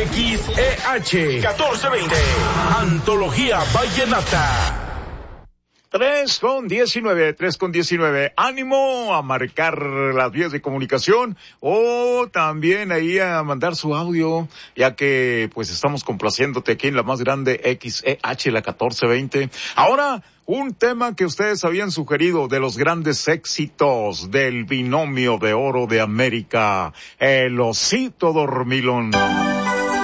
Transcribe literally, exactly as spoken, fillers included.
X E H catorce veinte. Antología Vallenata. Tres con diecinueve, tres con diecinueve. Ánimo a marcar las vías de comunicación o también ahí a mandar su audio, ya que pues estamos complaciéndote aquí en la más grande X E H, la catorce veinte. Ahora, un tema que ustedes habían sugerido de los grandes éxitos del binomio de oro de América, el Osito Dormilón.